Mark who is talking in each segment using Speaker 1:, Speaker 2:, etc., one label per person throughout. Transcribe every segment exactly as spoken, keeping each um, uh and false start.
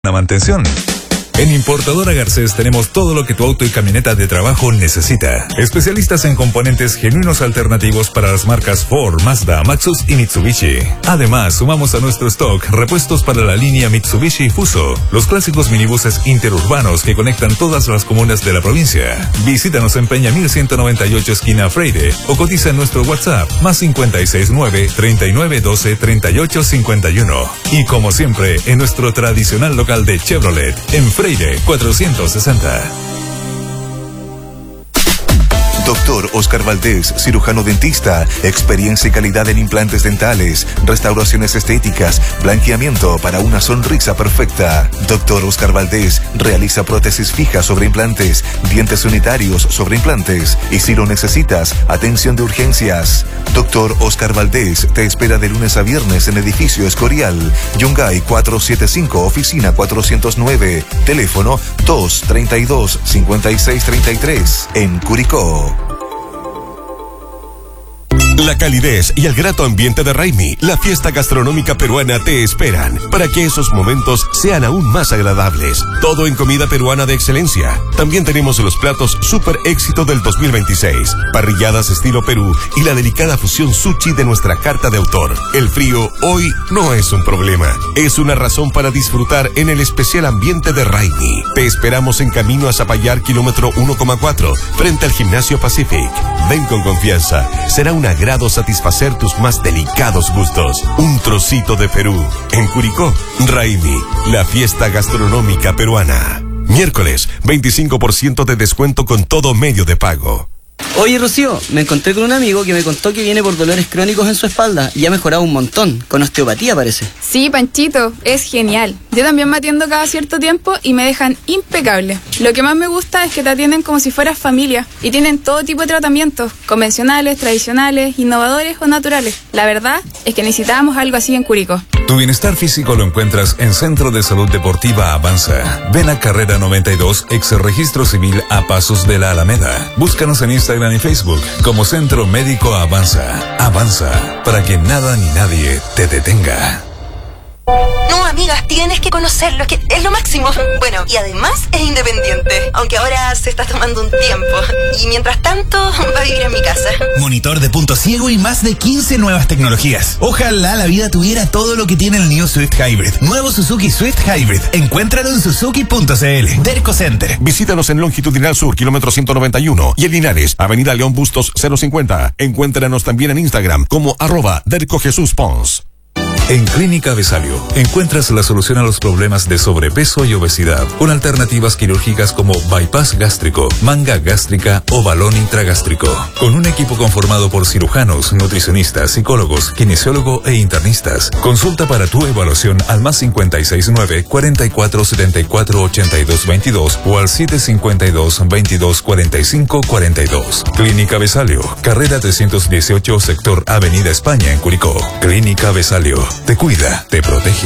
Speaker 1: la mantención. En Importadora Garcés tenemos todo lo que tu auto y camioneta de trabajo necesita. Especialistas en componentes genuinos alternativos para las marcas Ford, Mazda, Maxus y Mitsubishi. Además, sumamos a nuestro stock repuestos para la línea Mitsubishi Fuso, los clásicos minibuses interurbanos que conectan todas las comunas de la provincia. Visítanos en Peña mil ciento noventa y ocho esquina Freire o cotiza en nuestro WhatsApp más cincuenta y seis nueve, treinta y nueve doce, treinta y ocho cincuenta y uno. Y como siempre, en nuestro tradicional local de Chevrolet, en Freire cuatrocientos sesenta.
Speaker 2: Doctor Oscar Valdés, cirujano dentista, experiencia y calidad en implantes dentales, restauraciones estéticas, blanqueamiento para una sonrisa perfecta. Doctor Oscar Valdés realiza prótesis fijas sobre implantes, dientes unitarios sobre implantes y si lo necesitas, atención de urgencias. Doctor Oscar Valdés te espera de lunes a viernes en edificio Escorial, Yungay cuatrocientos setenta y cinco, oficina cuatrocientos nueve, teléfono dos treinta y dos, cincuenta y seis treinta y tres, en Curicó.
Speaker 3: La calidez y el grato ambiente de Raimi, la fiesta gastronómica peruana, te esperan para que esos momentos sean aún más agradables. Todo en comida peruana de excelencia. También tenemos los platos super éxito del dos mil veintiséis, parrilladas estilo Perú y la delicada fusión sushi de nuestra carta de autor. El frío hoy no es un problema, es una razón para disfrutar en el especial ambiente de Raimi. Te esperamos en camino a Zapallar, kilómetro uno coma cuatro, frente al Gimnasio Pacific. Ven con confianza, será una gran satisfacer tus más delicados gustos. Un trocito de Perú. En Curicó, Raimi, la fiesta gastronómica peruana. Miércoles, veinticinco por ciento de descuento con todo medio de pago.
Speaker 4: Oye, Rocío, me encontré con un amigo que me contó que viene por dolores crónicos en su espalda y ha mejorado un montón, con osteopatía parece.
Speaker 5: Sí, Panchito, es genial. Yo también me atiendo cada cierto tiempo y me dejan impecable. Lo que más me gusta es que te atienden como si fueras familia y tienen todo tipo de tratamientos, convencionales, tradicionales, innovadores o naturales. La verdad es que necesitábamos algo así en Curicó.
Speaker 1: Tu bienestar físico lo encuentras en Centro de Salud Deportiva Avanza. Ven a Carrera noventa y dos, ex registro civil a pasos de la Alameda. Búscanos en Instagram y Facebook como Centro Médico Avanza. Avanza, para que nada ni nadie te detenga.
Speaker 6: No, amigas, tienes que conocerlo, es que es lo máximo. Bueno, y además es independiente, aunque ahora se está tomando un tiempo. Y mientras tanto, va a vivir en mi casa.
Speaker 7: Monitor de punto ciego y más de quince nuevas tecnologías. Ojalá la vida tuviera todo lo que tiene el New Swift Hybrid. Nuevo Suzuki Swift Hybrid. Encuéntralo en suzuki punto cl. Derco Center.
Speaker 3: Visítanos en Longitudinal Sur, kilómetro ciento noventa y uno. Y en Linares, Avenida León Bustos cero cincuenta. Encuéntranos también en Instagram como arroba Derco Jesús Pons.
Speaker 1: En Clínica Besalio encuentras la solución a los problemas de sobrepeso y obesidad con alternativas quirúrgicas como bypass gástrico, manga gástrica o balón intragástrico. Con un equipo conformado por cirujanos, nutricionistas, psicólogos, kinesiólogo e internistas. Consulta para tu evaluación al más cincuenta y seis nueve, cuarenta y cuatro, setenta y cuatro, ochenta y dos veintidós o al siete cincuenta y dos, veintidós, cuarenta y cinco, cuarenta y dos. Clínica Besalio, carrera trescientos dieciocho, sector Avenida España en Curicó. Clínica Besalio. Te cuida, te protege.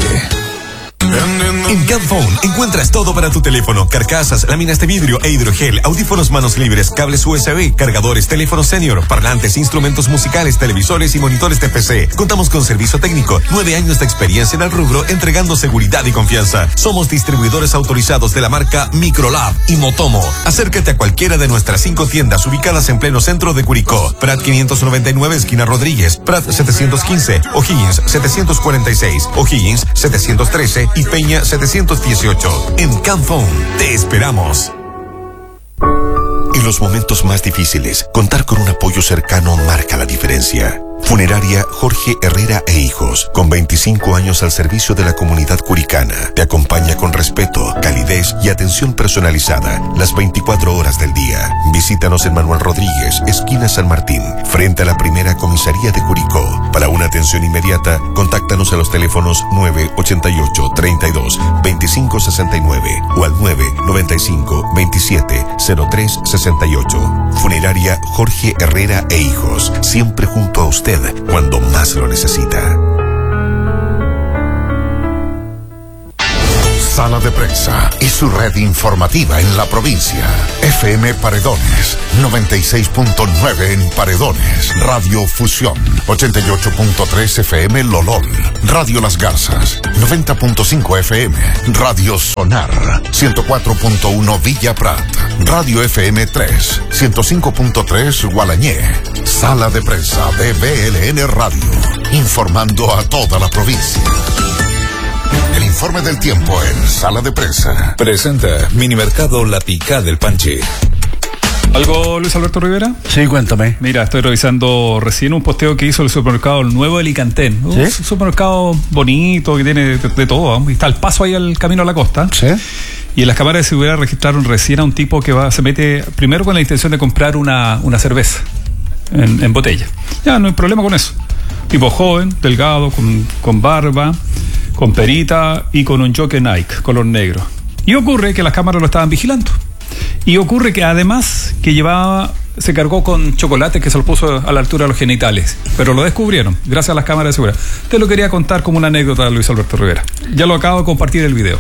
Speaker 3: En Camphone encuentras todo para tu teléfono: carcasas, láminas de vidrio e hidrogel, audífonos manos libres, cables U S B, cargadores, teléfonos senior, parlantes, instrumentos musicales, televisores y monitores de P C. Contamos con servicio técnico, nueve años de experiencia en el rubro, entregando seguridad y confianza. Somos distribuidores autorizados de la marca Microlab y Motomo. Acércate a cualquiera de nuestras cinco tiendas ubicadas en pleno centro de Curicó: Prat quinientos noventa y nueve, esquina Rodríguez; Prat setecientos quince, O'Higgins setecientos cuarenta y seis, O'Higgins setecientos trece y Peña setecientos dieciocho. En Camphone te esperamos.
Speaker 2: En los momentos más difíciles, contar con un apoyo cercano marca la diferencia. Funeraria Jorge Herrera e Hijos, con veinticinco años al servicio de la comunidad curicana, te acompaña con respeto, calidez y atención personalizada las veinticuatro horas del día. Visítanos en Manuel Rodríguez, esquina San Martín, frente a la primera comisaría de Curicó. Para una atención inmediata, contáctanos a los teléfonos nueve ochenta y ocho, treinta y dos, veinticinco sesenta y nueve o al nueve noventa y cinco, veintisiete, cero tres sesenta y ocho. Funeraria Jorge Herrera e Hijos, siempre junto a usted cuando más lo necesita.
Speaker 8: Sala de Prensa y su red informativa en la provincia. F M Paredones, noventa y seis punto nueve en Paredones. Radio Fusión, ochenta y ocho punto tres F M Lolol. Radio Las Garzas, noventa punto cinco F M. Radio Sonar, ciento cuatro punto uno Villa Prat. Radio F M tres, ciento cinco punto tres Gualañé. Sala de Prensa de B L N Radio, informando a toda la provincia. El informe del tiempo en Sala de Prensa.
Speaker 1: Presenta Minimercado La Picá del Panchi.
Speaker 9: ¿Algo, Luis Alberto Rivera?
Speaker 10: Sí, cuéntame.
Speaker 9: Mira, estoy revisando recién un posteo que hizo el supermercado Nuevo Alicantén. ¿Sí? Un supermercado bonito que tiene de, de todo. ¿eh? Está al paso ahí al camino a la costa.
Speaker 10: Sí.
Speaker 9: Y en las cámaras de seguridad registraron recién a un tipo que va, se mete primero con la intención de comprar una, una cerveza en, en botella. Ya, no hay problema con eso. Tipo joven, delgado, con, con barba, con perita y con un jockey Nike, color negro. Y ocurre que las cámaras lo estaban vigilando. Y ocurre que además que llevaba, se cargó con chocolate que se lo puso a la altura de los genitales. Pero lo descubrieron, gracias a las cámaras de seguridad. Te lo quería contar como una anécdota, Luis Alberto Rivera. Ya lo acabo de compartir el video.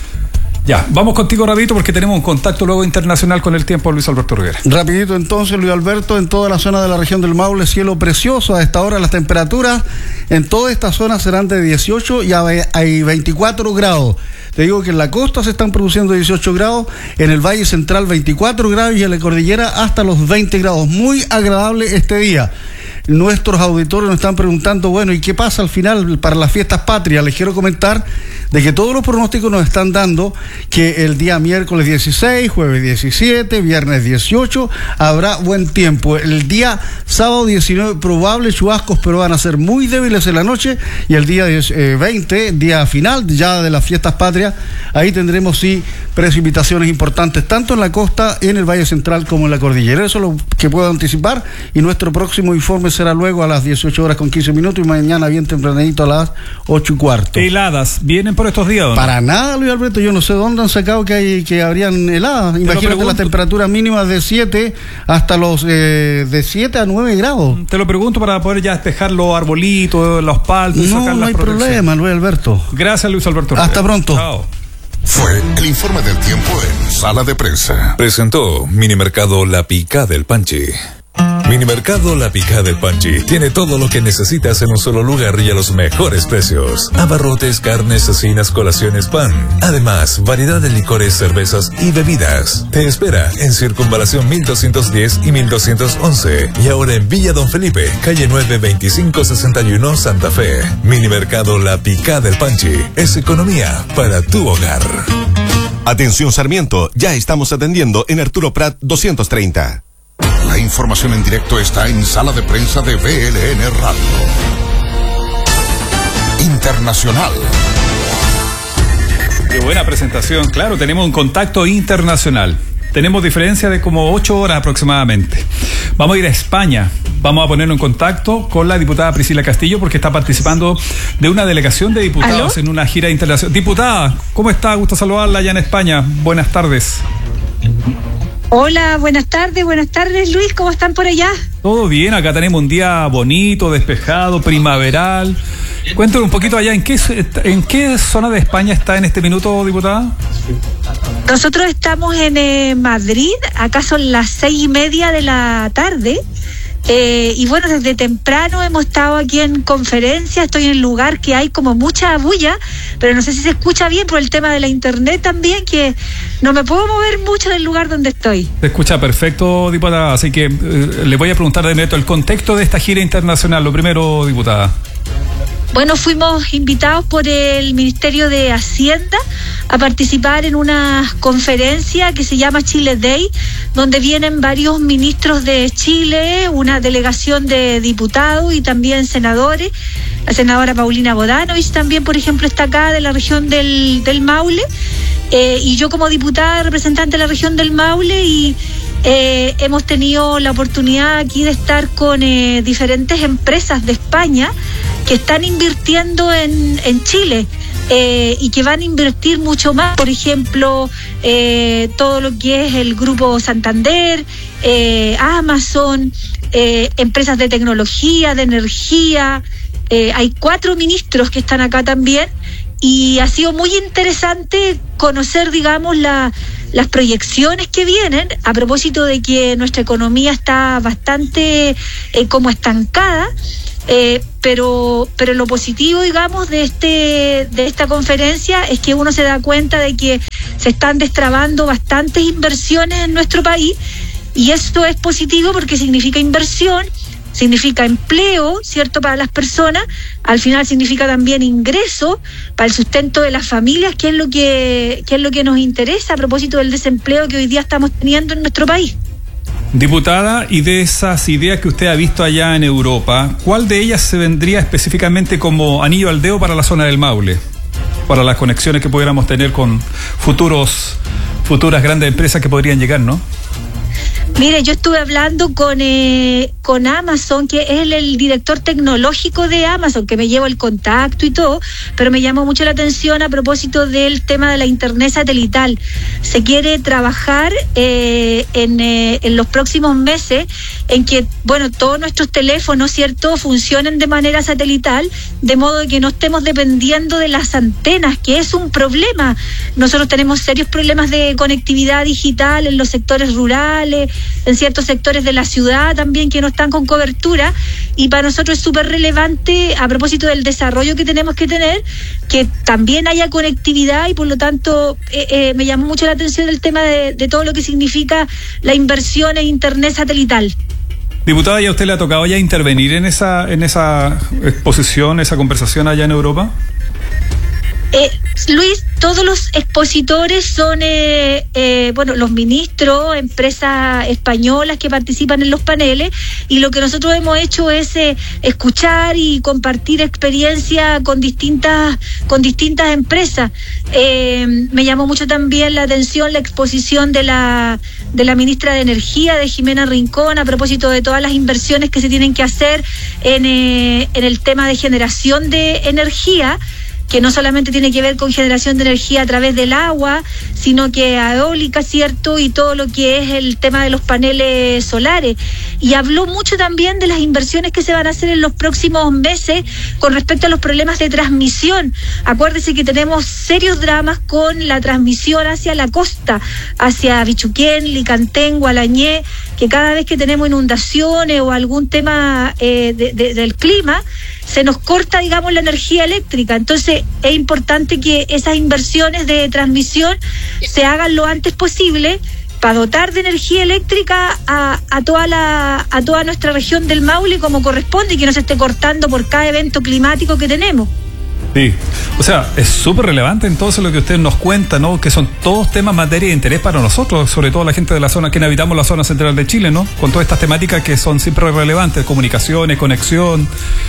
Speaker 9: Ya, vamos contigo rapidito porque tenemos un contacto luego internacional con el tiempo, Luis Alberto Rivera.
Speaker 10: Rapidito entonces, Luis Alberto, en toda la zona de la región del Maule, cielo precioso. A esta hora las temperaturas en toda esta zona serán de dieciocho y hay veinticuatro grados. Te digo que en la costa se están produciendo dieciocho grados, en el Valle Central veinticuatro grados y en la cordillera hasta los veinte grados. Muy agradable este día. Nuestros auditores nos están preguntando, bueno, ¿y qué pasa al final para las fiestas patrias? Les quiero comentar de que todos los pronósticos nos están dando que el día miércoles dieciséis, jueves diecisiete, viernes dieciocho, habrá buen tiempo. El día sábado diecinueve, probables chubascos, pero van a ser muy débiles en la noche. Y el día veinte, día final ya de las fiestas patrias, ahí tendremos sí precipitaciones importantes, tanto en la costa, en el Valle Central, como en la cordillera. Eso es lo que puedo anticipar. Y nuestro próximo informe será luego a las dieciocho horas con quince minutos y mañana bien tempranito a las ocho y cuarto.
Speaker 9: ¿Heladas vienen por estos días o no?
Speaker 10: Para nada, Luis Alberto, yo no sé dónde han sacado que hay que habrían heladas. Imagínate las temperaturas mínimas de siete hasta los eh, de siete a nueve grados.
Speaker 9: Te lo pregunto para poder ya despejar los arbolitos, los paltos.
Speaker 10: No, sacar no hay problema, Luis Alberto.
Speaker 9: Gracias, Luis Alberto.
Speaker 10: Hasta pronto.
Speaker 9: Chao.
Speaker 8: Fue el informe del tiempo en Sala de Prensa.
Speaker 1: Presentó Minimercado La Picá del Panchi. Minimercado La Picá del Panchi tiene todo lo que necesitas en un solo lugar y a los mejores precios. Abarrotes, carnes, cecinas, colaciones, pan. Además, variedad de licores, cervezas y bebidas. Te espera en Circunvalación mil doscientos diez y mil doscientos once. Y ahora en Villa Don Felipe, calle nueve veinticinco sesenta y uno, Santa Fe. Minimercado La Picá del Panchi es economía para tu hogar.
Speaker 3: Atención Sarmiento, ya estamos atendiendo en Arturo Prat doscientos treinta.
Speaker 8: La información en directo está en Sala de Prensa de B L N Radio. Internacional.
Speaker 9: Qué buena presentación, claro, tenemos un contacto internacional. Tenemos diferencia de como ocho horas aproximadamente. Vamos a ir a España. Vamos a ponernos en contacto con la diputada Priscila Castillo porque está participando de una delegación de diputados ¿Aló? En una gira internacional. Diputada, ¿cómo está? Gusto saludarla allá en España. Buenas tardes.
Speaker 11: Hola, buenas tardes, buenas tardes Luis, ¿cómo están por allá?
Speaker 9: Todo bien, acá tenemos un día bonito, despejado, primaveral. Cuéntanos un poquito allá, ¿en qué, en qué zona de España está en este minuto, diputada?
Speaker 11: Nosotros estamos en eh, Madrid, acá son las seis y media de la tarde. Eh, y bueno, desde temprano hemos estado aquí en conferencia, estoy en el lugar que hay como mucha bulla, pero no sé si se escucha bien por el tema de la internet también, que no me puedo mover mucho del lugar donde estoy.
Speaker 9: Se escucha perfecto, diputada, así que eh, le voy a preguntar de inmediato el contexto de esta gira internacional. Lo primero, diputada.
Speaker 11: Bueno, fuimos invitados por el Ministerio de Hacienda a participar en una conferencia que se llama Chile Day, donde vienen varios ministros de Chile, una delegación de diputados y también senadores. La senadora Paulina Bodanovich también, por ejemplo, está acá de la región del, del Maule, eh, y yo como diputada representante de la región del Maule, y eh, hemos tenido la oportunidad aquí de estar con eh, diferentes empresas de España que están invirtiendo en, en Chile. Eh, y que van a invertir mucho más, por ejemplo, eh, todo lo que es el Grupo Santander, eh, Amazon, eh, empresas de tecnología, de energía. Eh, hay cuatro ministros que están acá también y ha sido muy interesante conocer, digamos, la, las proyecciones que vienen a propósito de que nuestra economía está bastante eh, como estancada. Eh, pero pero lo positivo, digamos, de este de esta conferencia es que uno se da cuenta de que se están destrabando bastantes inversiones en nuestro país, y esto es positivo porque significa inversión, significa empleo, ¿cierto?, para las personas, al final significa también ingreso para el sustento de las familias, que es lo que, que es lo que nos interesa a propósito del desempleo que hoy día estamos teniendo en nuestro país.
Speaker 9: Diputada, y de esas ideas que usted ha visto allá en Europa, ¿cuál de ellas se vendría específicamente como anillo al dedo para la zona del Maule? Para las conexiones que pudiéramos tener con futuros, futuras grandes empresas que podrían llegar, ¿no?
Speaker 11: Mire, yo estuve hablando con eh, con Amazon, que es el, el director tecnológico de Amazon, que me llevo el contacto y todo, pero me llamó mucho la atención a propósito del tema de la internet satelital. Se quiere trabajar eh, en, eh, en los próximos meses en que, bueno, todos nuestros teléfonos, ¿cierto?, funcionen de manera satelital, de modo que no estemos dependiendo de las antenas, que es un problema. Nosotros tenemos serios problemas de conectividad digital en los sectores rurales, en ciertos sectores de la ciudad también que no están con cobertura, y para nosotros es súper relevante, a propósito del desarrollo que tenemos que tener, que también haya conectividad, y por lo tanto eh, eh, me llamó mucho la atención el tema de, de todo lo que significa la inversión en internet satelital.
Speaker 9: Diputada, ¿y a usted le ha tocado ya intervenir en esa, en esa exposición, esa conversación allá en Europa?
Speaker 11: Eh, Luis, todos los expositores son, eh, eh, bueno, los ministros, empresas españolas que participan en los paneles, y lo que nosotros hemos hecho es eh, escuchar y compartir experiencia con distintas, con distintas empresas. Eh, me llamó mucho también la atención la exposición de la, de la ministra de Energía, de Jimena Rincón, a propósito de todas las inversiones que se tienen que hacer en, eh, en el tema de generación de energía, que no solamente tiene que ver con generación de energía a través del agua, sino que eólica, ¿cierto?, y todo lo que es el tema de los paneles solares. Y habló mucho también de las inversiones que se van a hacer en los próximos meses con respecto a los problemas de transmisión. Acuérdese que tenemos serios dramas con la transmisión hacia la costa, hacia Bichuquén, Licantén, Gualañé, que cada vez que tenemos inundaciones o algún tema eh, de, de, del clima, se nos corta, digamos, la energía eléctrica. Entonces es importante que esas inversiones de transmisión se hagan lo antes posible para dotar de energía eléctrica a, a toda la a toda nuestra región del Maule como corresponde, y que no se esté cortando por cada evento climático que tenemos.
Speaker 9: Sí, o sea, es súper relevante entonces lo que usted nos cuenta, ¿no? Que son todos temas materia de interés para nosotros, sobre todo la gente de la zona, que habitamos la zona central de Chile, ¿no? Con todas estas temáticas que son siempre relevantes, comunicaciones, conexión,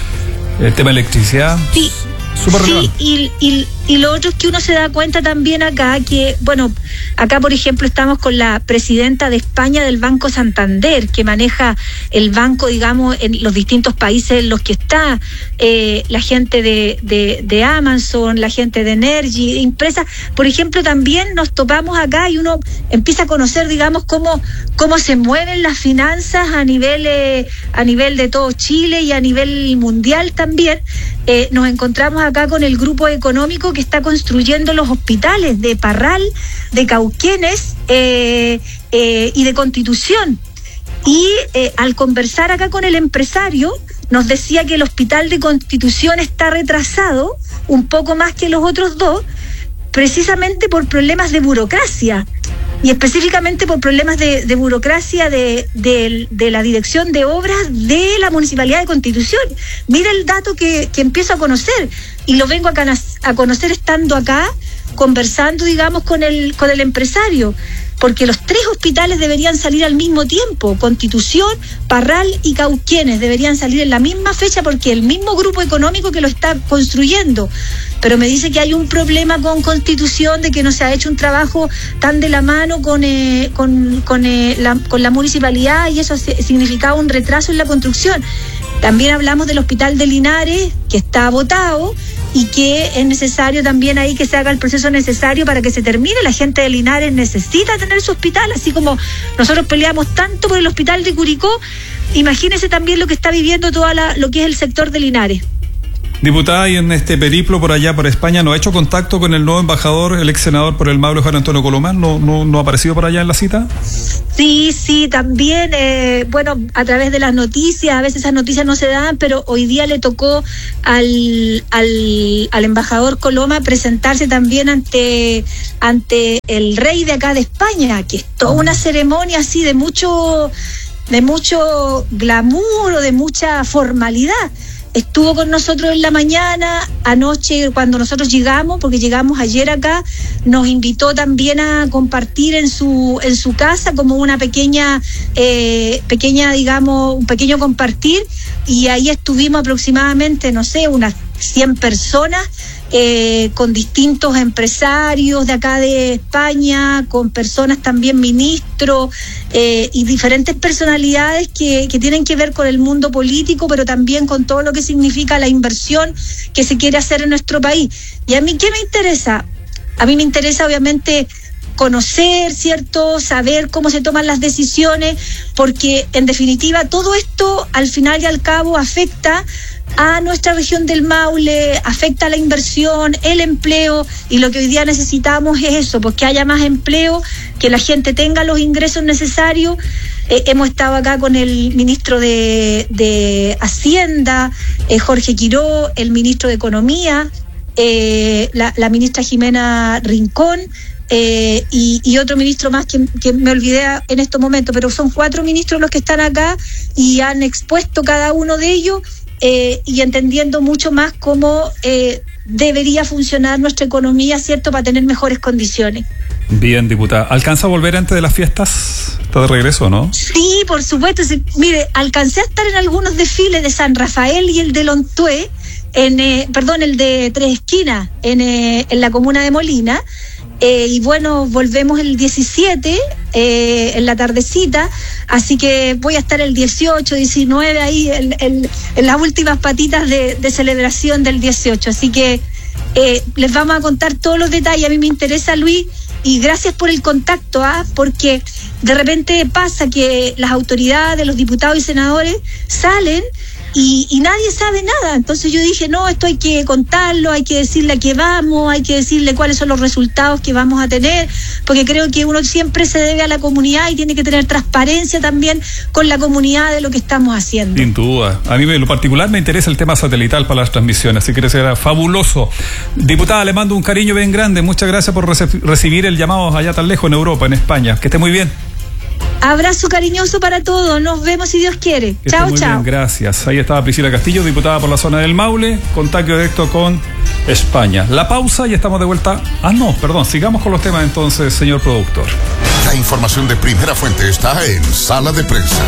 Speaker 9: el tema de electricidad.
Speaker 11: Sí.
Speaker 9: Súper
Speaker 11: sí,
Speaker 9: relevante.
Speaker 11: y, y, y lo otro es que uno se da cuenta también acá que, bueno, acá por ejemplo estamos con la presidenta de España del Banco Santander, que maneja el banco, digamos, en los distintos países en los que está, eh, la gente de, de, de Amazon, la gente de Energy, empresas. Por ejemplo, también nos topamos acá y uno empieza a conocer, digamos, cómo, cómo se mueven las finanzas a nivel, eh, a nivel de todo Chile y a nivel mundial también. Eh, nos encontramos acá con el grupo económico que está construyendo los hospitales de Parral, de Cauquenes eh, eh, y de Constitución. Y eh, al conversar acá con el empresario, nos decía que el hospital de Constitución está retrasado un poco más que los otros dos, precisamente por problemas de burocracia. Y específicamente por problemas de, de burocracia de, de, de la Dirección de Obras de la Municipalidad de Constitución. Mira el dato que, que empiezo a conocer, y lo vengo a, a conocer estando acá, conversando, digamos, con el, con el empresario, porque los tres hospitales deberían salir al mismo tiempo, Constitución, Parral y Cauquenes deberían salir en la misma fecha, porque el mismo grupo económico que lo está construyendo. Pero me dice que hay un problema con Constitución, de que no se ha hecho un trabajo tan de la mano con eh, con, con, eh, la, con la municipalidad, y eso significaba un retraso en la construcción. También hablamos del hospital de Linares, que está agotado, y que es necesario también ahí que se haga el proceso necesario para que se termine. La gente de Linares necesita tener su hospital, así como nosotros peleamos tanto por el hospital de Curicó. Imagínese también lo que está viviendo toda la, lo que es el sector de Linares.
Speaker 9: Diputada, y en este periplo por allá, por España, ¿no ha hecho contacto con el nuevo embajador, el ex senador por el Maule, Juan Antonio Coloma? ¿No, no, no ha aparecido por allá en la cita?
Speaker 11: Sí, sí, también, eh, bueno, a través de las noticias, a veces esas noticias no se dan, pero hoy día le tocó al, al, al embajador Coloma presentarse también ante, ante el rey de acá de España, que es toda una ceremonia así de mucho, de mucho glamour o de mucha formalidad. Estuvo con nosotros en la mañana, anoche cuando nosotros llegamos, porque llegamos ayer acá, nos invitó también a compartir en su en su casa como una pequeña, eh, pequeña digamos, un pequeño compartir, y ahí estuvimos aproximadamente, no sé, unas cien personas, eh, con distintos empresarios de acá de España, con personas también ministros, eh, y diferentes personalidades que, que tienen que ver con el mundo político, pero también con todo lo que significa la inversión que se quiere hacer en nuestro país. ¿Y a mí qué me interesa? A mí me interesa obviamente conocer, ¿cierto? Saber cómo se toman las decisiones, porque en definitiva todo esto al final y al cabo afecta a nuestra región del Maule, afecta a la inversión, el empleo, y lo que hoy día necesitamos es eso, pues que haya más empleo, que la gente tenga los ingresos necesarios. Eh, hemos estado acá con el ministro de, de Hacienda, eh, Jorge Quiró, el ministro de Economía, eh, la, la ministra Jimena Rincón, Eh, y, y otro ministro más que, que me olvidé en estos momentos, pero son cuatro ministros los que están acá y han expuesto cada uno de ellos, eh, y entendiendo mucho más cómo eh, debería funcionar nuestra economía, ¿cierto?, para tener mejores condiciones.
Speaker 9: Bien, diputada. ¿Alcanza a volver antes de las fiestas? ¿Está de regreso, no?
Speaker 11: Sí, por supuesto. Sí, mire, alcancé a estar en algunos desfiles de San Rafael y el de Lontué, en, eh, perdón, el de Tres Esquinas, en, eh, en la comuna de Molina. Eh, y bueno, volvemos el diecisiete, eh, en la tardecita, así que voy a estar el dieciocho, diecinueve ahí en, en, en las últimas patitas de, de celebración del dieciocho, así que eh, les vamos a contar todos los detalles. A mí me interesa, Luis, y gracias por el contacto, ¿ah? Porque de repente pasa que las autoridades, los diputados y senadores salen Y, y nadie sabe nada. Entonces yo dije, no, esto hay que contarlo, hay que decirle a qué vamos, hay que decirle cuáles son los resultados que vamos a tener, porque creo que uno siempre se debe a la comunidad y tiene que tener transparencia también con la comunidad de lo que estamos haciendo.
Speaker 9: Sin duda. A mí en lo particular me interesa el tema satelital para las transmisiones, así que será fabuloso. Diputada, le mando un cariño bien grande, muchas gracias por rece- recibir el llamado allá tan lejos en Europa, en España. Que esté muy bien.
Speaker 11: Abrazo cariñoso para todos, nos vemos si Dios quiere.
Speaker 9: Que
Speaker 11: chao,
Speaker 9: muy
Speaker 11: chao.
Speaker 9: Bien, gracias. Ahí estaba Priscila Castillo, diputada por la zona del Maule, contacto directo con España. La pausa y estamos de vuelta. Ah, no, perdón, sigamos con los temas entonces, señor productor.
Speaker 8: La información de primera fuente está en Sala de Prensa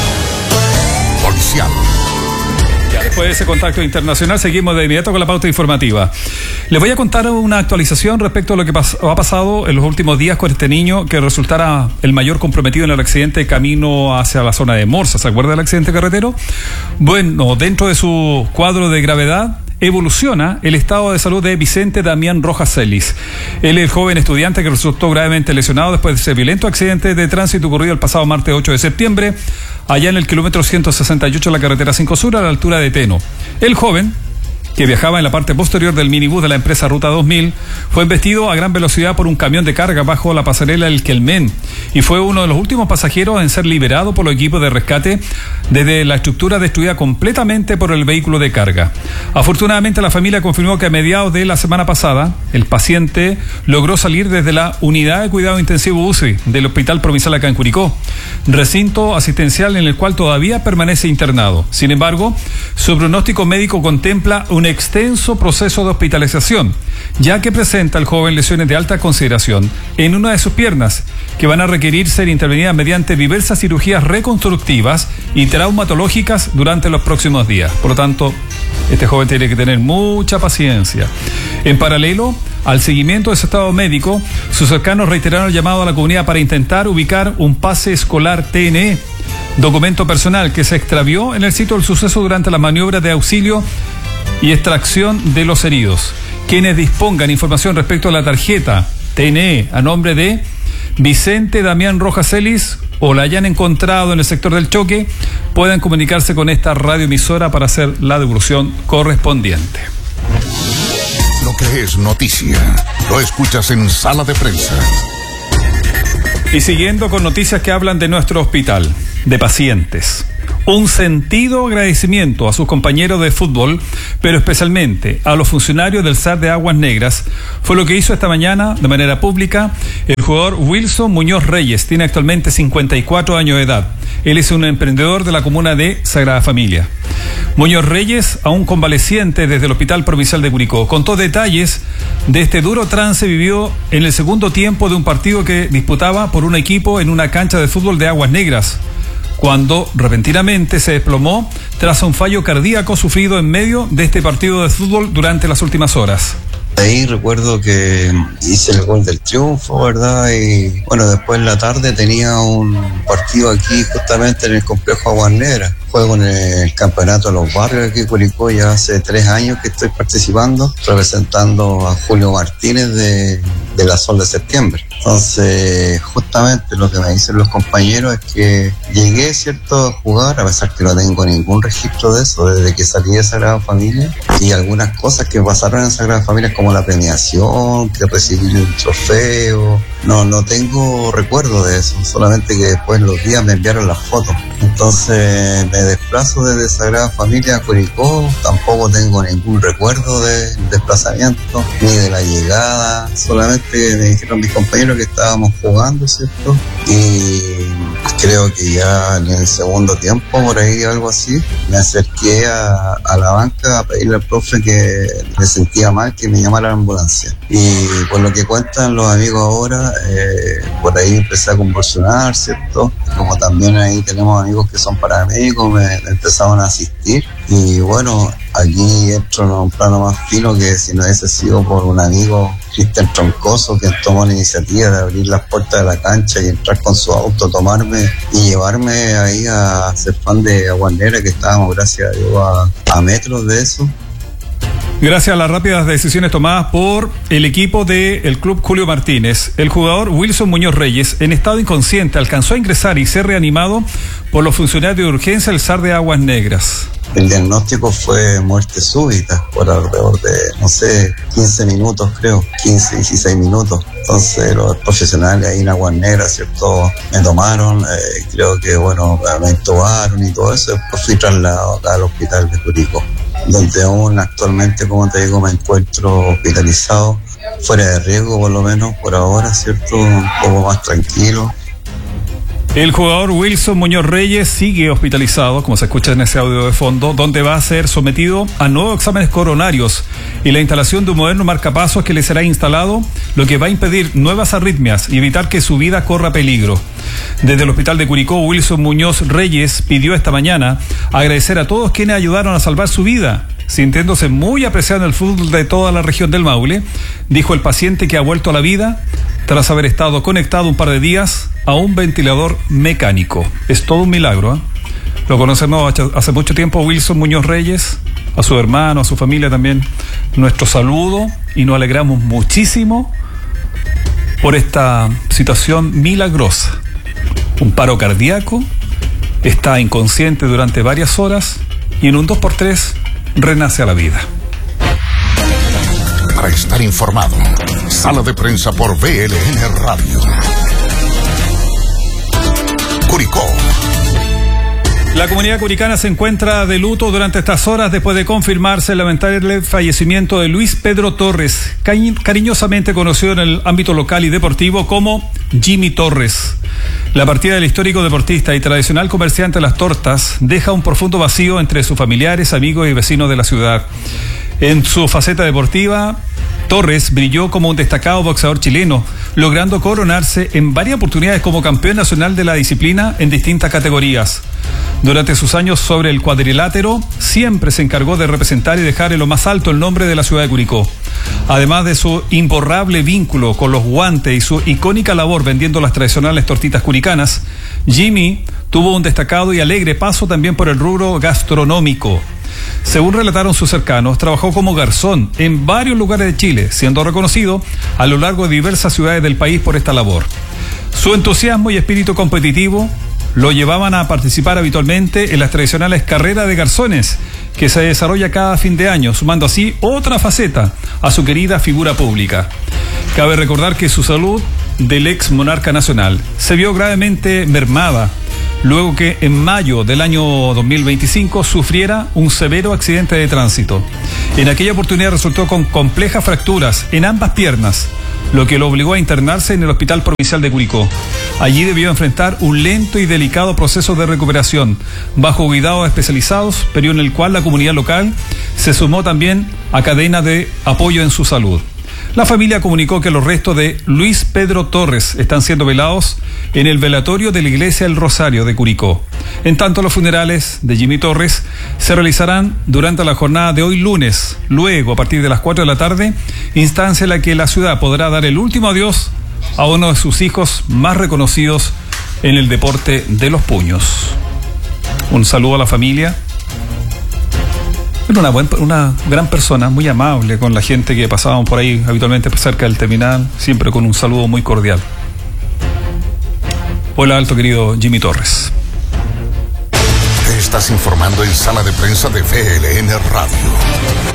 Speaker 8: Policial.
Speaker 9: Ya, después de ese contacto internacional, seguimos de inmediato con la pauta informativa. Les voy a contar una actualización respecto a lo que pas- ha pasado en los últimos días con este niño que resultara el mayor comprometido en el accidente de camino hacia la zona de Morsa. ¿Se acuerda del accidente carretero? Bueno, dentro de su cuadro de gravedad evoluciona el estado de salud de Vicente Damián Rojas Celis. Él es el joven estudiante que resultó gravemente lesionado después de ese violento accidente de tránsito ocurrido el pasado martes ocho de septiembre, allá en el kilómetro ciento sesenta y ocho de la carretera cinco Sur, a la altura de Teno. El joven, que viajaba en la parte posterior del minibús de la empresa Ruta dos mil, fue embestido a gran velocidad por un camión de carga bajo la pasarela El Quelmén y fue uno de los últimos pasajeros en ser liberado por los equipos de rescate desde la estructura destruida completamente por el vehículo de carga. Afortunadamente, la familia confirmó que a mediados de la semana pasada el paciente logró salir desde la unidad de cuidado intensivo U C I del Hospital Provincial acá en Curicó, recinto asistencial en el cual todavía permanece internado. Sin embargo, su pronóstico médico contempla un extenso proceso de hospitalización, ya que presenta el joven lesiones de alta consideración en una de sus piernas, que van a requerir ser intervenidas mediante diversas cirugías reconstructivas y traumatológicas durante los próximos días. Por lo tanto, este joven tiene que tener mucha paciencia. En paralelo al seguimiento de su estado médico, sus cercanos reiteraron el llamado a la comunidad para intentar ubicar un pase escolar T N E, documento personal que se extravió en el sitio del suceso durante la maniobra de auxilio y extracción de los heridos. Quienes dispongan información respecto a la tarjeta T N E a nombre de Vicente Damián Rojas Celis o la hayan encontrado en el sector del choque, puedan comunicarse con esta radioemisora para hacer la devolución correspondiente.
Speaker 8: Lo que es noticia, lo escuchas en Sala de Prensa.
Speaker 9: Y siguiendo con noticias que hablan de nuestro hospital, de pacientes. Un sentido agradecimiento a sus compañeros de fútbol, pero especialmente a los funcionarios del S A R de Aguas Negras, fue lo que hizo esta mañana de manera pública el jugador Wilson Muñoz Reyes. Tiene actualmente cincuenta y cuatro años de edad. Él es un emprendedor de la comuna de Sagrada Familia. Muñoz Reyes, aún convaleciente desde el Hospital Provincial de Curicó, contó detalles de este duro trance vivido en el segundo tiempo de un partido que disputaba por un equipo en una cancha de fútbol de Aguas Negras, cuando repentinamente se desplomó tras un fallo cardíaco sufrido en medio de este partido de fútbol durante las últimas horas.
Speaker 12: Ahí recuerdo que hice el gol del triunfo, ¿verdad? Y bueno, después en la tarde tenía un partido aquí justamente en el complejo Aguas Negras. Juego en el campeonato de los barrios aquí en Curicó, ya hace tres años que estoy participando, representando a Julio Martínez de, de la Sol de Septiembre. Entonces, justamente lo que me dicen los compañeros es que llegué, ¿cierto?, a jugar, a pesar que no tengo ningún registro de eso, desde que salí de Sagrada Familia, y algunas cosas que pasaron en Sagrada Familia, como la premiación, que recibí un trofeo, no, no tengo recuerdo de eso, solamente que después los días me enviaron las fotos. Entonces me desplazo desde Sagrada Familia a Curicó, tampoco tengo ningún recuerdo de desplazamiento, ni de la llegada, solamente me dijeron mis compañeros que estábamos jugando, ¿cierto? Y creo que ya en el segundo tiempo, por ahí algo así, me acerqué a, a la banca a pedirle al profe que me sentía mal, que me llamara a la ambulancia. Y por lo que cuentan los amigos ahora, eh, por ahí empecé a convulsionar, ¿cierto? Como también ahí tenemos amigos que son paramédicos, me, me empezaron a asistir. Y bueno, aquí entro en un plano más fino, que si no hubiese sido por un amigo, Cristian Troncoso, que tomó la iniciativa de abrir las puertas de la cancha y entrar con su auto, tomarme y llevarme ahí a ser fan de Aguas Negras, que estábamos, gracias a Dios, a, a metros de eso.
Speaker 9: Gracias a las rápidas decisiones tomadas por el equipo del Club Julio Martínez, el jugador Wilson Muñoz Reyes, en estado inconsciente, alcanzó a ingresar y ser reanimado por los funcionarios de urgencia del S A R de Aguas Negras.
Speaker 12: El diagnóstico fue muerte súbita por alrededor de, no sé, quince minutos, creo, quince, dieciséis minutos. Entonces los profesionales ahí en Aguas Negras, ¿cierto?, me tomaron, eh, creo que, bueno, me intubaron y todo eso. Después fui trasladado acá al hospital de Curicó, donde aún actualmente, como te digo, me encuentro hospitalizado, fuera de riesgo por lo menos por ahora, ¿cierto?, un poco más tranquilo.
Speaker 9: El jugador Wilson Muñoz Reyes sigue hospitalizado, como se escucha en ese audio de fondo, donde va a ser sometido a nuevos exámenes coronarios y la instalación de un moderno marcapasos que le será instalado, lo que va a impedir nuevas arritmias y evitar que su vida corra peligro. Desde el hospital de Curicó, Wilson Muñoz Reyes pidió esta mañana agradecer a todos quienes ayudaron a salvar su vida, sintiéndose muy apreciado en el fútbol de toda la región del Maule. Dijo el paciente que ha vuelto a la vida tras haber estado conectado un par de días a un ventilador mecánico. Es todo un milagro, ¿eh? Lo conocemos hace mucho tiempo, Wilson Muñoz Reyes, a su hermano, a su familia también. Nuestro saludo, y nos alegramos muchísimo por esta situación milagrosa. Un paro cardíaco, está inconsciente durante varias horas y en un dos por tres renace a la vida.
Speaker 8: Para estar informado, Sala de Prensa por B L N Radio. Curicó.
Speaker 9: La comunidad curicana se encuentra de luto durante estas horas después de confirmarse el lamentable fallecimiento de Luis Pedro Torres, cari- cariñosamente conocido en el ámbito local y deportivo como Jimmy Torres. La partida del histórico deportista y tradicional comerciante de las tortas deja un profundo vacío entre sus familiares, amigos y vecinos de la ciudad. En su faceta deportiva, Torres brilló como un destacado boxeador chileno, logrando coronarse en varias oportunidades como campeón nacional de la disciplina en distintas categorías. Durante sus años sobre el cuadrilátero, siempre se encargó de representar y dejar en lo más alto el nombre de la ciudad de Curicó. Además de su imborrable vínculo con los guantes y su icónica labor vendiendo las tradicionales tortitas curicanas, Jimmy tuvo un destacado y alegre paso también por el rubro gastronómico. Según relataron sus cercanos, trabajó como garzón en varios lugares de Chile, siendo reconocido a lo largo de diversas ciudades del país por esta labor. Su entusiasmo y espíritu competitivo lo llevaban a participar habitualmente en las tradicionales carreras de garzones que se desarrolla cada fin de año, sumando así otra faceta a su querida figura pública. Cabe recordar que su salud del ex monarca nacional se vio gravemente mermada luego que en mayo del año dos mil veinticinco sufriera un severo accidente de tránsito. En aquella oportunidad resultó con complejas fracturas en ambas piernas, lo que lo obligó a internarse en el Hospital Provincial de Curicó. Allí debió enfrentar un lento y delicado proceso de recuperación, bajo cuidados especializados, periodo en el cual la comunidad local se sumó también a cadenas de apoyo en su salud. La familia comunicó que los restos de Luis Pedro Torres están siendo velados en el velatorio de la Iglesia El Rosario de Curicó. En tanto, los funerales de Jimmy Torres se realizarán durante la jornada de hoy lunes. Luego, a partir de las cuatro de la tarde, instancia en la que la ciudad podrá dar el último adiós a uno de sus hijos más reconocidos en el deporte de los puños. Un saludo a la familia. Era una, buen, una gran persona, muy amable con la gente que pasábamos por ahí habitualmente cerca del terminal, siempre con un saludo muy cordial. Hola, alto querido Jimmy Torres.
Speaker 8: Te estás informando en Sala de Prensa de V L N Radio.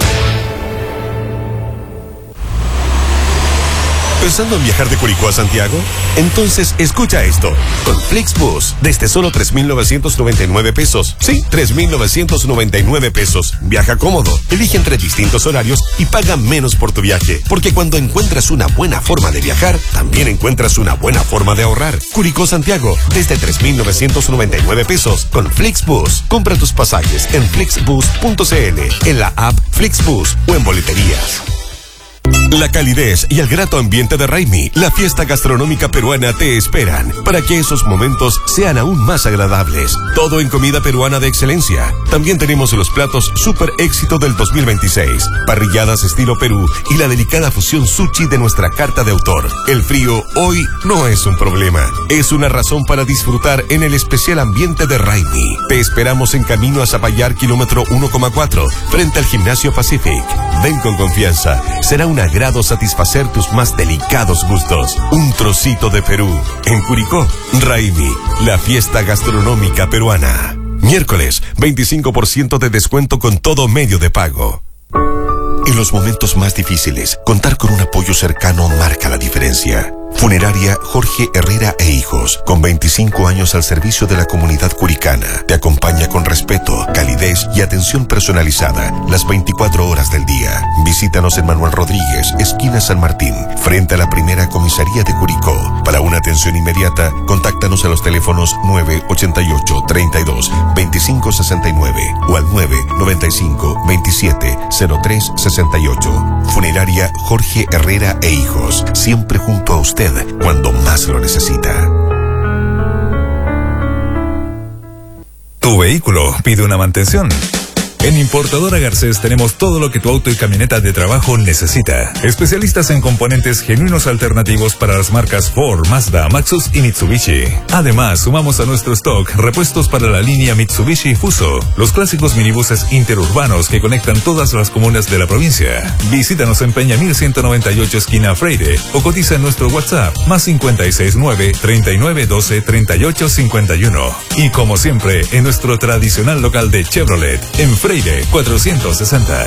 Speaker 3: ¿Pensando en viajar de Curicó a Santiago? Entonces escucha esto. Con Flixbus, desde solo tres mil novecientos noventa y nueve pesos. Sí, tres mil novecientos noventa y nueve pesos. Viaja cómodo, elige entre distintos horarios y paga menos por tu viaje. Porque cuando encuentras una buena forma de viajar, también encuentras una buena forma de ahorrar. Curicó Santiago, desde tres mil novecientos noventa y nueve pesos. Con Flixbus, compra tus pasajes en flixbus punto c l, en la app Flixbus o en boleterías. La calidez y el grato ambiente de Raimi, la fiesta gastronómica peruana, te esperan para que esos momentos sean aún más agradables. Todo en comida peruana de excelencia. También tenemos los platos super éxito del dos mil veintiséis, parrilladas estilo Perú y la delicada fusión sushi de nuestra carta de autor. El frío hoy no es un problema, es una razón para disfrutar en el especial ambiente de Raimi. Te esperamos en camino a Zapallar, kilómetro uno coma cuatro, frente al Gimnasio Pacific. Ven con confianza, será un agrado satisfacer tus más delicados gustos. Un trocito de Perú. En Curicó, Raimi, la fiesta gastronómica peruana. Miércoles, veinticinco por ciento de descuento con todo medio de pago.
Speaker 2: En los momentos más difíciles, contar con un apoyo cercano marca la diferencia. Funeraria Jorge Herrera e Hijos, con veinticinco años al servicio de la comunidad curicana, te acompaña con respeto, calidez y atención personalizada las veinticuatro horas del día. Visítanos en Manuel Rodríguez, esquina San Martín, frente a la primera comisaría de Curicó. Para una atención inmediata, contáctanos a los teléfonos nueve ochenta y ocho, treinta y dos, veinticinco sesenta y nueve o al nueve noventa y cinco, veintisiete, cero tres sesenta y ocho. Funeraria Jorge Herrera e Hijos, siempre junto a usted cuando más lo necesita.
Speaker 1: Tu vehículo pide una mantención. En Importadora Garcés tenemos todo lo que tu auto y camioneta de trabajo necesita. Especialistas en componentes genuinos alternativos para las marcas Ford, Mazda, Maxus y Mitsubishi. Además, sumamos a nuestro stock repuestos para la línea Mitsubishi Fuso, los clásicos minibuses interurbanos que conectan todas las comunas de la provincia. Visítanos en Peña mil ciento noventa y ocho, esquina Freire, o cotiza en nuestro WhatsApp, más cincuenta y seis nueve, treinta y nueve doce, treinta y ocho cincuenta y uno. Y como siempre, en nuestro tradicional local de Chevrolet, en Freire cuatrocientos sesenta.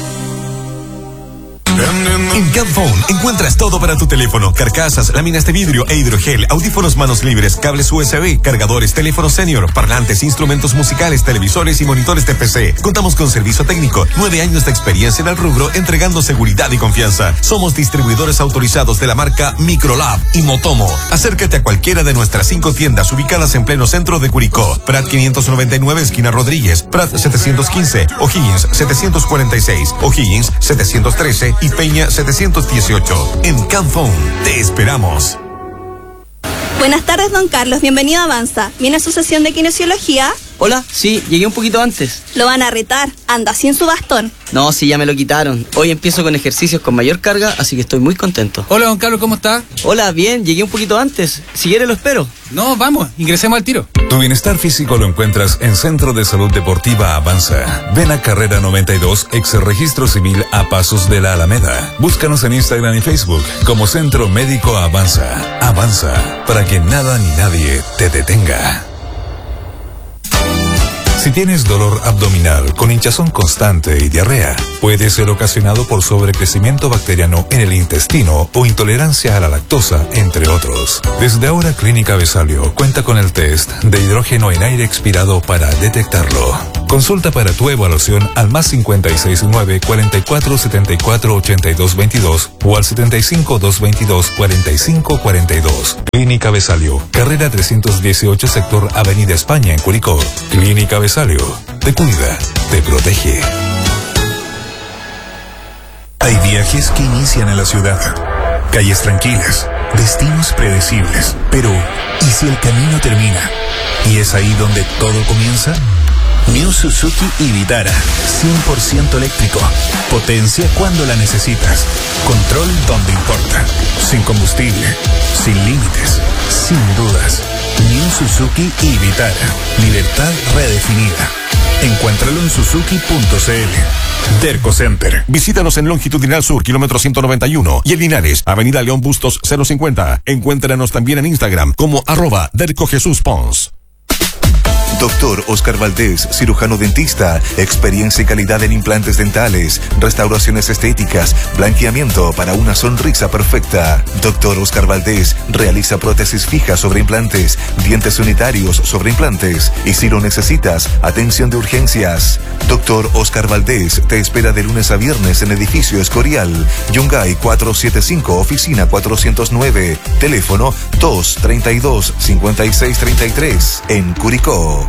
Speaker 3: En Camphone encuentras todo para tu teléfono: carcasas, láminas de vidrio e hidrogel, audífonos manos libres, cables U S B, cargadores, teléfonos senior, parlantes, instrumentos musicales, televisores y monitores de P C. Contamos con servicio técnico, nueve años de experiencia en el rubro, entregando seguridad y confianza. Somos distribuidores autorizados de la marca Microlab y Motomo. Acércate a cualquiera de nuestras cinco tiendas ubicadas en pleno centro de Curicó: Prat quinientos noventa y nueve, esquina Rodríguez; Prat setecientos quince, O'Higgins setecientos cuarenta y seis, O'Higgins setecientos trece y Peña setecientos dieciocho. En Camphone te esperamos.
Speaker 13: Buenas tardes, don Carlos. Bienvenido a Avanza. ¿Viene a su sesión de kinesiología?
Speaker 4: Hola, sí, llegué un poquito antes.
Speaker 13: Lo van a retar, anda sin su bastón.
Speaker 4: No, sí, ya me lo quitaron. Hoy empiezo con ejercicios con mayor carga, así que estoy muy contento.
Speaker 14: Hola, don Carlos, ¿cómo está?
Speaker 4: Hola, bien, llegué un poquito antes. Si quiere lo espero.
Speaker 14: No, vamos, ingresemos al tiro.
Speaker 1: Tu bienestar físico lo encuentras en Centro de Salud Deportiva Avanza. Ven a Carrera noventa y dos, ex Registro Civil a pasos de la Alameda. Búscanos en Instagram y Facebook como Centro Médico Avanza. Avanza, para que nada ni nadie te detenga. Si tienes dolor abdominal con hinchazón constante y diarrea, puede ser ocasionado por sobrecrecimiento bacteriano en el intestino o intolerancia a la lactosa, entre otros. Desde ahora, Clínica Besalio cuenta con el test de hidrógeno en aire expirado para detectarlo. Consulta para tu evaluación al más cincuenta y seis nueve, cuarenta y cuatro, setenta y cuatro, ochenta y dos veintidós o al setenta y cinco, doscientos veintidós, cuarenta y cinco cuarenta y dos. Clínica Besalio, carrera trescientos dieciocho, sector Avenida España en Curicó. Clínica Besalio, te cuida, te protege.
Speaker 7: Hay viajes que inician en la ciudad, calles tranquilas, destinos predecibles. Pero, ¿y si el camino termina? ¿Y es ahí donde todo comienza? New Suzuki y Vitara, cien por ciento eléctrico. Potencia cuando la necesitas. Control donde importa. Sin combustible, sin límites, sin dudas. New Suzuki y Vitara. Libertad redefinida. Encuéntralo en suzuki punto c l. Derco Center.
Speaker 3: Visítanos en Longitudinal Sur, kilómetro ciento noventa y uno, y en Linares, Avenida León Bustos cero cincuenta. Encuéntranos también en Instagram como arroba Derco Jesús Pons.
Speaker 2: Doctor Oscar Valdés, cirujano dentista, experiencia y calidad en implantes dentales, restauraciones estéticas, blanqueamiento para una sonrisa perfecta. Doctor Oscar Valdés realiza prótesis fijas sobre implantes, dientes unitarios sobre implantes y si lo necesitas, atención de urgencias. Doctor Oscar Valdés te espera de lunes a viernes en edificio Escorial, Yungay cuatrocientos setenta y cinco, oficina cuatrocientos nueve, teléfono dos treinta y dos, cincuenta y seis treinta y tres en Curicó.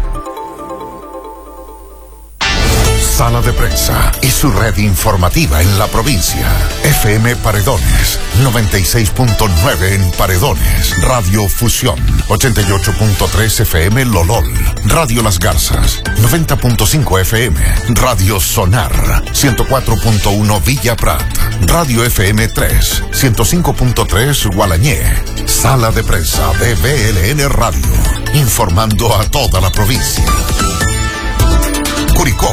Speaker 8: Sala de Prensa y su red informativa en la provincia. F M Paredones, noventa y seis punto nueve en Paredones. Radio Fusión, ochenta y ocho punto tres F M Lolol. Radio Las Garzas, noventa punto cinco F M. Radio Sonar, ciento cuatro punto uno Villa Prat. Radio F M tres, ciento cinco punto tres Gualañé. Sala de Prensa de B L N Radio, informando a toda la provincia. Curicó.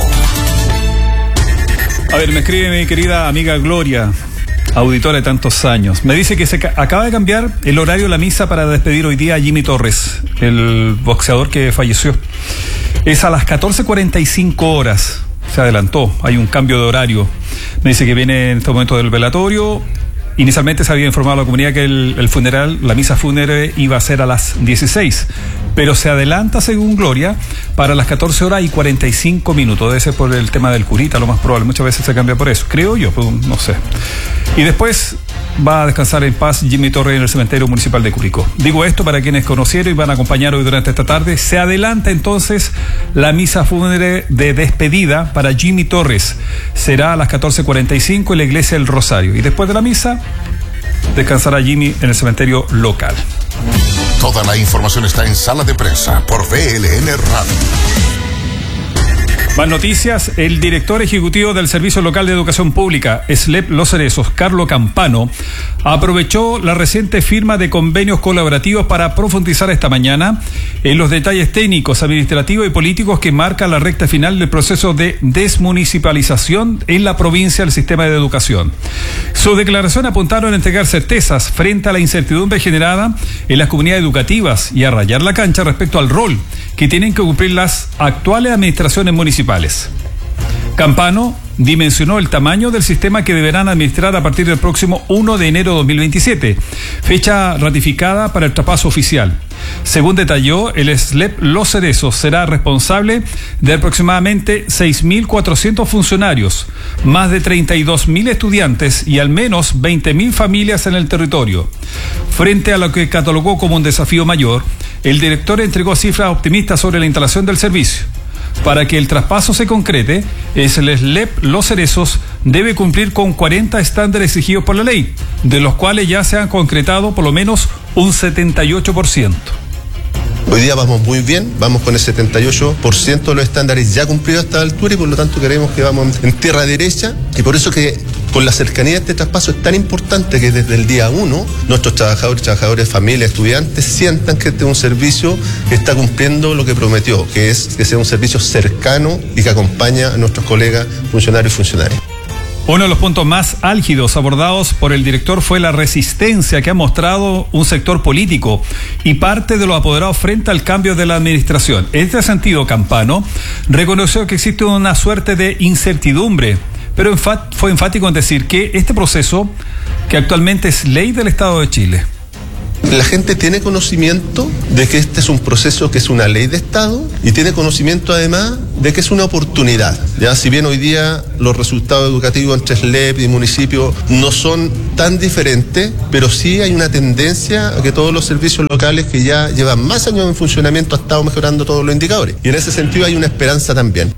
Speaker 9: A ver, me escribe mi querida amiga Gloria, auditora de tantos años. Me dice que se ca- acaba de cambiar el horario de la misa para despedir hoy día a Jimmy Torres, el boxeador que falleció. Es a las catorce cuarenta y cinco horas. Se adelantó, hay un cambio de horario. Me dice que viene en este momento del velatorio. Inicialmente se había informado a la comunidad que el, el funeral, la misa fúnebre iba a ser a las dieciséis, pero se adelanta, según Gloria, para las catorce horas y cuarenta y cinco minutos. Debe ser por el tema del curita, lo más probable. Muchas veces se cambia por eso, creo yo, pues, no sé. Y después va a descansar en paz Jimmy Torres en el cementerio municipal de Curicó. Digo esto para quienes conocieron y van a acompañar hoy durante esta tarde. Se adelanta entonces la misa fúnebre de despedida para Jimmy Torres. Será a las catorce cuarenta y cinco en la iglesia del Rosario. Y después de la misa, descansará Jimmy en el cementerio local.
Speaker 8: Toda la información está en Sala de Prensa por B L N Radio.
Speaker 9: Más noticias. El director ejecutivo del Servicio Local de Educación Pública, S L E P Los Cerezos, Carlos Campano, aprovechó la reciente firma de convenios colaborativos para profundizar esta mañana en los detalles técnicos, administrativos y políticos que marcan la recta final del proceso de desmunicipalización en la provincia del sistema de educación. Su declaración apuntaron a entregar certezas frente a la incertidumbre generada en las comunidades educativas y a rayar la cancha respecto al rol que tienen que cumplir las actuales administraciones municipales. Campano dimensionó el tamaño del sistema que deberán administrar a partir del próximo primero de enero de dos mil veintisiete, fecha ratificada para el traspaso oficial. Según detalló, el S L E P Los Cerezos será responsable de aproximadamente seis mil cuatrocientos funcionarios, más de treinta y dos mil estudiantes y al menos veinte mil familias en el territorio. Frente a lo que catalogó como un desafío mayor, el director entregó cifras optimistas sobre la instalación del servicio. Para que el traspaso se concrete, el S L E P Los Cerezos debe cumplir con cuarenta estándares exigidos por la ley, de los cuales ya se han concretado por lo menos un setenta y ocho por ciento.
Speaker 15: Hoy día vamos muy bien, vamos con el setenta y ocho por ciento de los estándares ya cumplidos a esta altura y por lo tanto creemos que vamos en tierra derecha y por eso que con la cercanía de este traspaso es tan importante que desde el día uno nuestros trabajadores, trabajadores, familias, estudiantes sientan que este es un servicio que está cumpliendo lo que prometió, que es que sea un servicio cercano y que acompaña a nuestros colegas funcionarios y funcionarias.
Speaker 9: Uno de los puntos más álgidos abordados por el director fue la resistencia que ha mostrado un sector político y parte de los apoderados frente al cambio de la administración. En este sentido, Campano reconoció que existe una suerte de incertidumbre, pero enfat- fue enfático en decir que este proceso, que actualmente es ley del Estado de Chile,
Speaker 15: la gente tiene conocimiento de que este es un proceso que es una ley de Estado y tiene conocimiento además de que es una oportunidad. Ya, si bien hoy día los resultados educativos entre S L E P y municipios no son tan diferentes, pero sí hay una tendencia a que todos los servicios locales que ya llevan más años en funcionamiento han estado mejorando todos los indicadores. Y en ese sentido hay una esperanza también.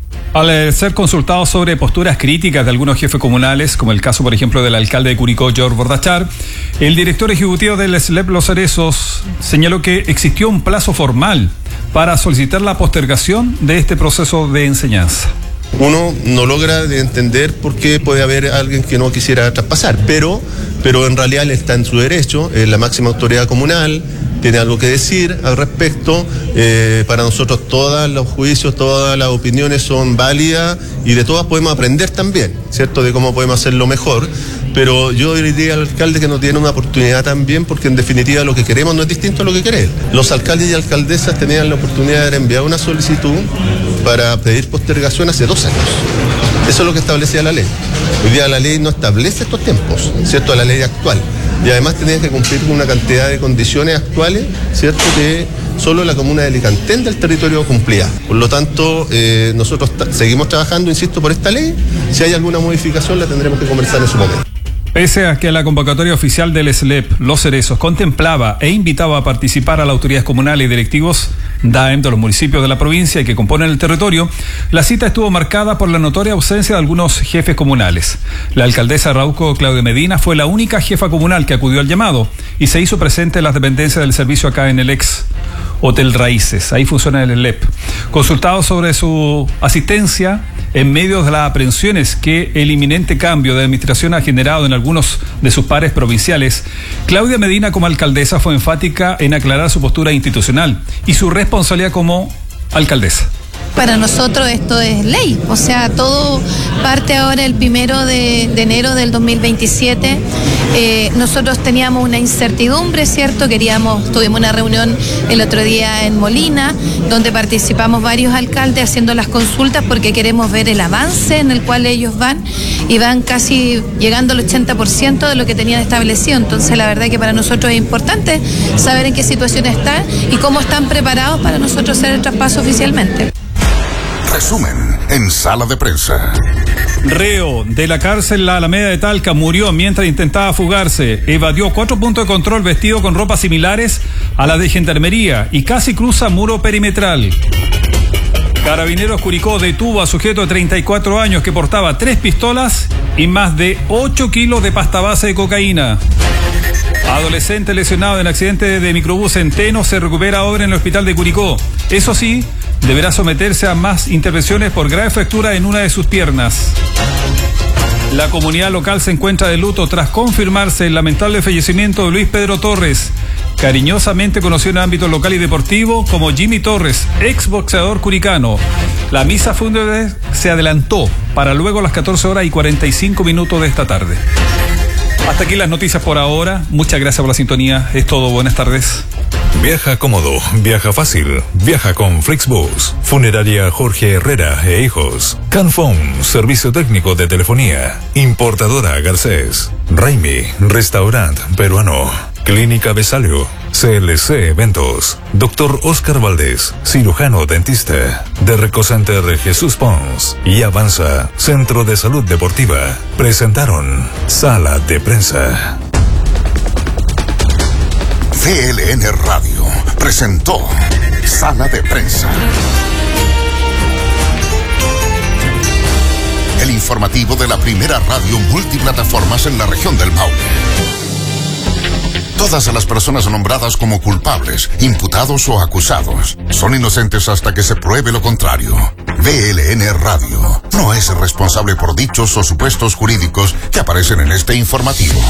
Speaker 9: Al ser consultado sobre posturas críticas de algunos jefes comunales, como el caso, por ejemplo, del alcalde de Curicó, George Bordachar, el director ejecutivo del S L E P Los Cerezos señaló que existió un plazo formal para solicitar la postergación de este proceso de enseñanza.
Speaker 15: Uno no logra de entender por qué puede haber alguien que no quisiera traspasar, pero, pero en realidad él está en su derecho, es la máxima autoridad comunal, tiene algo que decir al respecto. Eh, para nosotros todos los juicios, todas las opiniones son válidas y de todas podemos aprender también, ¿cierto? De cómo podemos hacerlo mejor. Pero yo diría al alcalde que no tiene una oportunidad también, porque en definitiva lo que queremos no es distinto a lo que quiere él. Los alcaldes y alcaldesas tenían la oportunidad de enviar una solicitud para pedir postergación hace dos años. Eso es lo que establecía la ley. Hoy día la ley no establece estos tiempos, ¿cierto? La ley actual. Y además tenían que cumplir con una cantidad de condiciones actuales, ¿cierto? Que solo la comuna de Licantén del territorio cumplía. Por lo tanto, eh, nosotros seguimos trabajando, insisto, por esta ley. Si hay alguna modificación la tendremos que conversar en su momento.
Speaker 9: Pese a que la convocatoria oficial del S L E P Los Cerezos contemplaba e invitaba a participar a las autoridades comunales y directivos D A E M de los municipios de la provincia y que componen el territorio, la cita estuvo marcada por la notoria ausencia de algunos jefes comunales. La alcaldesa Arauco, Claudia Medina, fue la única jefa comunal que acudió al llamado y se hizo presente en las dependencias del servicio acá en el ex Hotel Raíces. Ahí funciona el S L E P. Consultado sobre su asistencia en medio de las aprensiones que el inminente cambio de administración ha generado en algunos de sus pares provinciales, Claudia Medina, como alcaldesa, fue enfática en aclarar su postura institucional y su responsabilidad como alcaldesa.
Speaker 16: Para nosotros esto es ley, o sea, todo parte ahora el primero de, de enero del dos mil veintisiete. Eh, nosotros teníamos una incertidumbre, ¿cierto? Queríamos, tuvimos una reunión el otro día en Molina, donde participamos varios alcaldes haciendo las consultas porque queremos ver el avance en el cual ellos van y van casi llegando al ochenta por ciento de lo que tenían establecido. Entonces, la verdad que para nosotros es importante saber en qué situación están y cómo están preparados para nosotros hacer el traspaso oficialmente.
Speaker 8: Resumen en Sala de Prensa.
Speaker 9: Reo de la cárcel La Alameda de Talca murió mientras intentaba fugarse. Evadió cuatro puntos de control vestido con ropas similares a las de gendarmería y casi cruza muro perimetral. Carabineros Curicó detuvo a sujeto de treinta y cuatro años que portaba tres pistolas y más de ocho kilos de pasta base de cocaína. Adolescente lesionado en accidente de microbús en Teno se recupera ahora en el hospital de Curicó. Eso sí, deberá someterse a más intervenciones por grave fractura en una de sus piernas. La comunidad local se encuentra de luto tras confirmarse el lamentable fallecimiento de Luis Pedro Torres, cariñosamente conocido en el ámbito local y deportivo como Jimmy Torres, ex boxeador curicano. La misa fúnebre se adelantó para luego a las catorce horas y cuarenta y cinco minutos de esta tarde. Hasta aquí las noticias por ahora. Muchas gracias por la sintonía. Es todo. Buenas tardes.
Speaker 1: Viaja cómodo, viaja fácil, viaja con Flixbus. Funeraria Jorge Herrera e Hijos. Canphone, servicio técnico de telefonía. Importadora Garcés. Raimi, restaurante peruano. Clínica Besalio. C L C Eventos. Doctor Oscar Valdés, cirujano dentista. De Recocenter Jesús Pons. Y Avanza, Centro de Salud Deportiva. Presentaron Sala de Prensa.
Speaker 8: C L N Radio presentó Sala de Prensa. El informativo de la primera radio multiplataformas en la región del Maule. Todo Todas las personas nombradas como culpables, imputados o acusados son inocentes hasta que se pruebe lo contrario. V L N Radio no es responsable por dichos o supuestos jurídicos que aparecen en este informativo.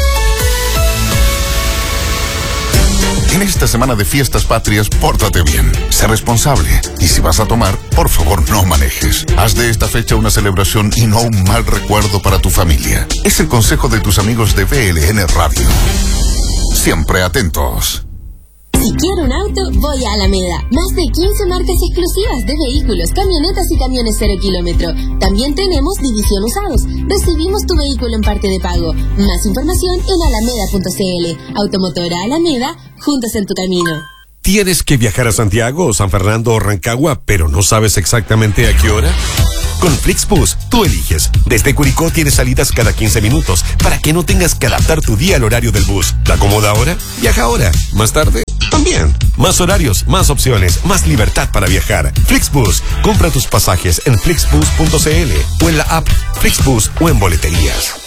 Speaker 8: En esta semana de fiestas patrias, pórtate bien, sé responsable y si vas a tomar, por favor no manejes. Haz de esta fecha una celebración y no un mal recuerdo para tu familia. Es el consejo de tus amigos de V L N Radio. Siempre atentos.
Speaker 17: Si quiero un auto, voy a Alameda. Más de quince marcas exclusivas de vehículos, camionetas y camiones cero kilómetro. También tenemos división usados. Recibimos tu vehículo en parte de pago. Más información en alameda punto c l. Automotora Alameda, juntos en tu camino.
Speaker 3: ¿Tienes que viajar a Santiago o San Fernando o Rancagua, pero no sabes exactamente a qué hora? Con Flixbus, tú eliges. Desde Curicó tienes salidas cada quince minutos para que no tengas que adaptar tu día al horario del bus. ¿Te acomoda ahora? Viaja ahora. ¿Más tarde? También. Más horarios, más opciones, más libertad para viajar. Flixbus. Compra tus pasajes en flixbus punto c l o en la app Flixbus o en boleterías.